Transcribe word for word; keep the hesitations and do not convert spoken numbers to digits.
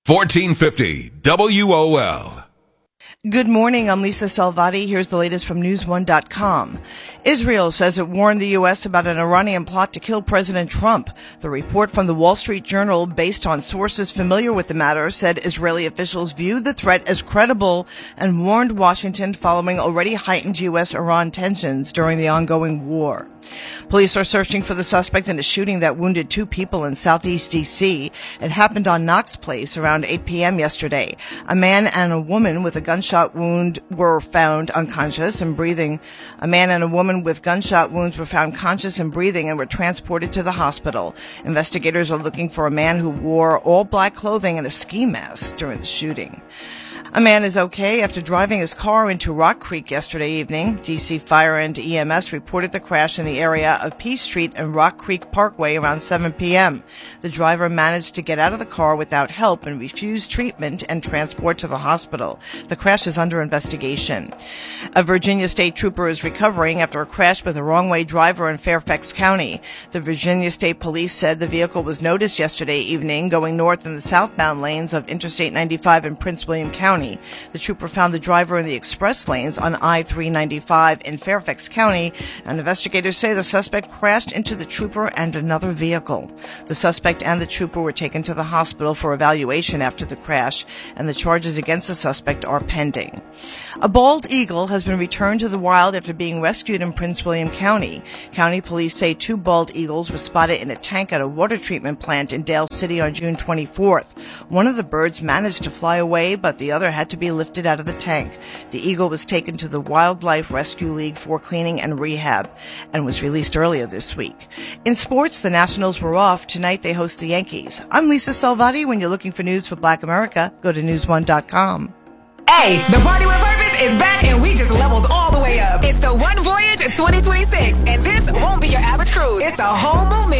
fourteen fifty W O L. Good morning, I'm Lisa Salvati. Here's the latest from news one dot com. Israel says it warned the U S about an Iranian plot to kill President Trump. The report from the Wall Street Journal, based on sources familiar with the matter, said Israeli officials viewed the threat as credible and warned Washington following already heightened U S Iran tensions during the ongoing war. Police are searching for the suspect in a shooting that wounded two people in southeast D C. It happened on Knox Place around eight p.m. yesterday. A man and a woman with a gunshot wound were found unconscious and breathing. A man and a woman with gunshot wounds were found conscious and breathing and were transported to the hospital. Investigators are looking for a man who wore all black clothing and a ski mask during the shooting. A man is okay after driving his car into Rock Creek yesterday evening. D C Fire and E M S reported the crash in the area of P Street and Rock Creek Parkway around seven p.m. The driver managed to get out of the car without help and refused treatment and transport to the hospital. The crash is under investigation. A Virginia state trooper is recovering after a crash with a wrong-way driver in Fairfax County. The Virginia State Police said the vehicle was noticed yesterday evening going north in the southbound lanes of Interstate ninety-five in Prince William County. The trooper found the driver in the express lanes on I three ninety-five in Fairfax County, and investigators say the suspect crashed into the trooper and another vehicle. The suspect and the trooper were taken to the hospital for evaluation after the crash, and the charges against the suspect are pending. A bald eagle has been returned to the wild after being rescued in Prince William County. County police say two bald eagles were spotted in a tank at a water treatment plant in Dale City on June twenty-fourth. One of the birds managed to fly away, but the other had to be lifted out of the tank. The eagle was taken to the Wildlife Rescue League for cleaning and rehab and was released earlier this week. In sports, the Nationals were off. Tonight they host the Yankees. I'm Lisa Salvati. When you're looking for news for Black America, go to news one dot com. Hey, the Party with Purpose is back and we just leveled all the way up. It's the One Voyage twenty twenty-six, and this won't be your average cruise. It's a whole movement.